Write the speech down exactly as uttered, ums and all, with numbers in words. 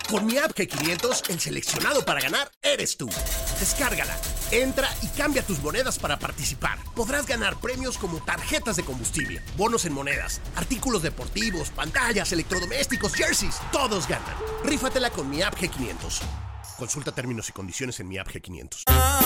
Con mi app G quinientos, el seleccionado para ganar eres tú. Descárgala, entra y cambia tus monedas para participar. Podrás ganar premios como tarjetas de combustible, bonos en monedas, artículos deportivos, pantallas, electrodomésticos, jerseys. Todos ganan. Rífatela con mi app G quinientos. Consulta términos y condiciones en mi app G quinientos.